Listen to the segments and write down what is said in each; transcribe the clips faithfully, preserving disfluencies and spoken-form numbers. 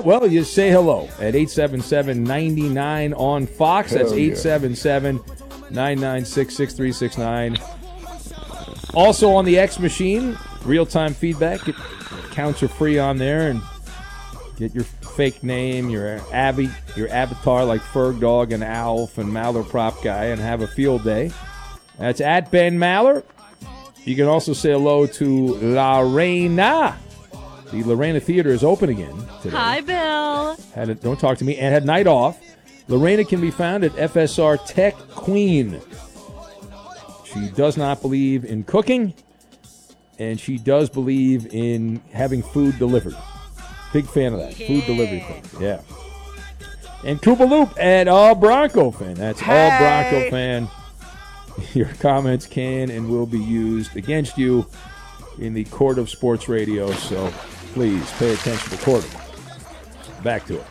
Well, you say hello at eight seven seven, nine nine on Fox. That's eight seven seven, nine nine six, six three six nine. Also on the X machine, real-time feedback. It, accounts are free on there, and get your fake name, your Abby, your avatar like Ferg Dog and Alf and Maller Prop Guy, and have a field day. That's at Ben Maller. You can also say hello to La Reina. The Lorena Theater is open again today. Hi, Bill. Had it, don't talk to me. And had night off. Lorena can be found at F S R Tech Queen. She does not believe in cooking, and she does believe in having food delivered. Big fan of that. Yeah. Food delivery thing. Yeah. And Koopa Loop at All Bronco Fan. That's hey. All Bronco Fan. Your comments can and will be used against you in the court of sports radio, so please pay attention to the court. Back to it.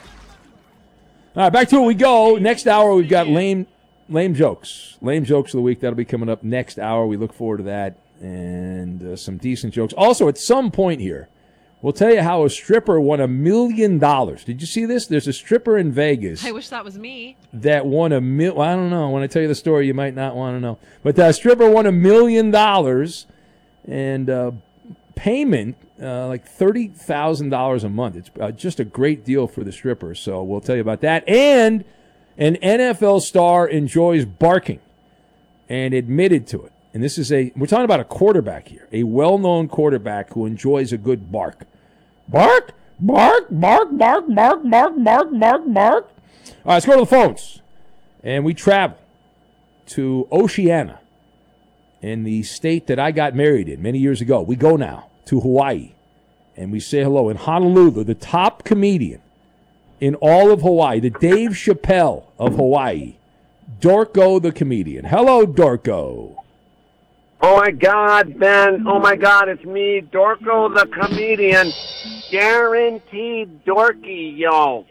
All right, back to it we go. Next hour, we've got lame lame jokes. Lame jokes of the week. That'll be coming up next hour. We look forward to that, and uh, some decent jokes. Also, at some point here, we'll tell you how a stripper won a million dollars. Did you see this? There's a stripper in Vegas. I wish that was me. That won a mil. Well, I don't know. When I tell you the story, you might not want to know. But that stripper won a million dollars. And uh, payment, uh, like thirty thousand dollars a month. It's uh, just a great deal for the stripper, so we'll tell you about that. And an N F L star enjoys barking and admitted to it. And this is a, we're talking about a quarterback here, a well-known quarterback who enjoys a good bark. Bark, bark, bark, bark, bark, bark, bark, bark, bark. All right, let's go to the phones. And we travel to Oceania, in the state that I got married in many years ago. We go now to Hawaii, and we say hello in Honolulu, the top comedian in all of Hawaii, the Dave Chappelle of Hawaii, Dorko the comedian. Hello, Dorko. Oh, my God, Ben. Oh, my God, it's me, Dorko the comedian. Guaranteed dorky, yo.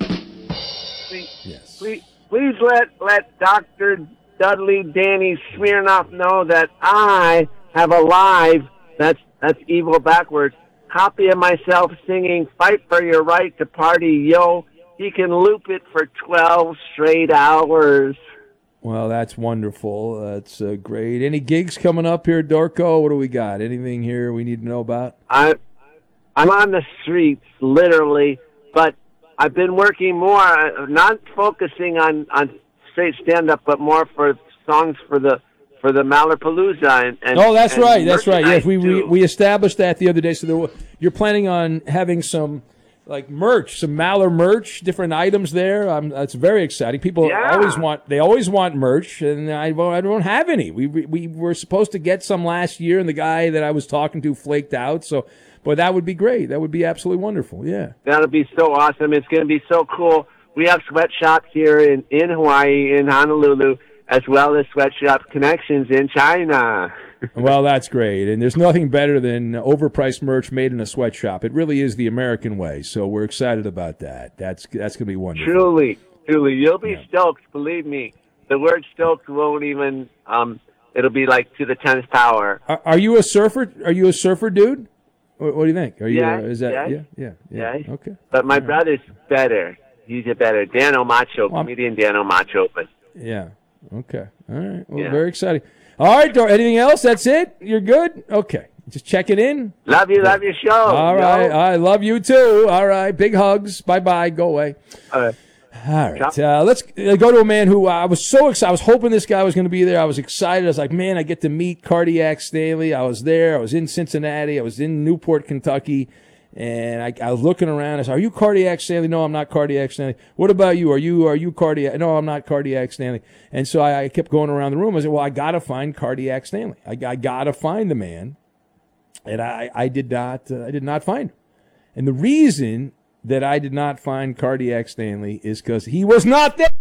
Please, yes. please, please let, let Doctor Dudley Danny Smirnoff know that I have a live, that's that's evil backwards, copy of myself singing Fight for Your Right to Party, yo. He can loop it for twelve straight hours. Well, that's wonderful. That's uh, great. Any gigs coming up here, Dorko? What do we got? Anything here we need to know about? I, I'm on the streets, literally, but I've been working more, not focusing on, on straight stand-up, but more for songs for the for the Mallerpalooza. And, and, oh, that's and right. That's right. Yes, we, we we established that the other day. So there, you're planning on having some like merch, some Maller merch, different items there. Um, that's very exciting. People yeah. always want they always want merch, and I I don't have any. We we were supposed to get some last year, and the guy that I was talking to flaked out. So, but that would be great. That would be absolutely wonderful. Yeah, that would be so awesome. It's going to be so cool. We have sweatshops here in, in Hawaii, in Honolulu, as well as sweatshop connections in China. Well, that's great. And there's nothing better than overpriced merch made in a sweatshop. It really is the American way, so we're excited about that. That's that's going to be wonderful. Truly, truly. You'll be yeah. stoked, believe me. The word stoked won't even, um, it'll be like to the tenth power. Are, are you a surfer? Are you a surfer dude? What, what do you think? Are you? Yeah, uh, is that, yeah, yeah, yeah, yeah. yeah. Okay. But my All brother's right. better. He's a better. Dan Omacho, well, comedian Dan Omacho. But yeah. Okay. All right. Well, yeah. very exciting. All right. Dor- anything else? That's it? You're good? Okay. Just checking in. Love you. Love your show. All right. Yo. I love you too. All right. Big hugs. Bye-bye. Go away. All right. All right. Uh, let's uh, go to a man who uh, I was so excited. I was hoping this guy was going to be there. I was excited. I was like, man, I get to meet Cardiac Stanley. I was there. I was in Cincinnati. I was in Newport, Kentucky. And I, I was looking around. I said, "Are you Cardiac Stanley?" "No, I'm not Cardiac Stanley." "What about you? Are you are you Cardiac?" "No, I'm not Cardiac Stanley." And so I, I kept going around the room. I said, "Well, I got to find Cardiac Stanley. I, I got to find the man." And I, I did not uh, I did not find him. And the reason that I did not find Cardiac Stanley is because he was not there.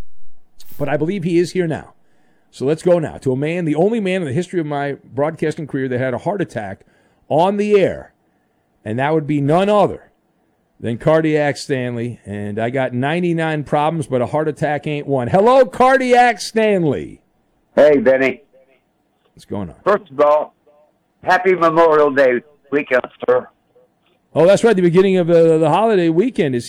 But I believe he is here now. So let's go now to a man, the only man in the history of my broadcasting career that had a heart attack on the air. And that would be none other than Cardiac Stanley. And I got ninety-nine problems, but a heart attack ain't one. Hello, Cardiac Stanley. Hey, Benny. What's going on? First of all, happy Memorial Day weekend, sir. Oh, that's right. The beginning of uh, the holiday weekend is